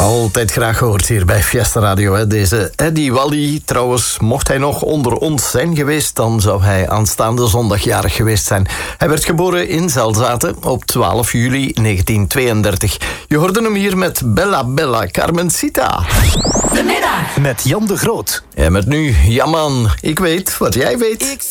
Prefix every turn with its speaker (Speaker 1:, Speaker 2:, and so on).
Speaker 1: Altijd graag gehoord hier bij Fiesta Radio. Hè. Deze Eddie Wally, trouwens, mocht hij nog onder ons zijn geweest, dan zou hij aanstaande zondag jarig geweest zijn. Hij werd geboren in Zelzaten op 12 juli 1932. Je hoorde hem hier met Bella Bella Carmencita.
Speaker 2: De middag
Speaker 3: Met Jan de Groot.
Speaker 1: En met nu, ja man, ik weet wat jij weet.